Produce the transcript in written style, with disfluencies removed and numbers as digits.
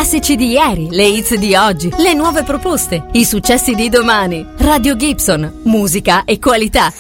classici di ieri, le hits di oggi, le nuove proposte, i successi di domani. Radio Gibson, musica e qualità.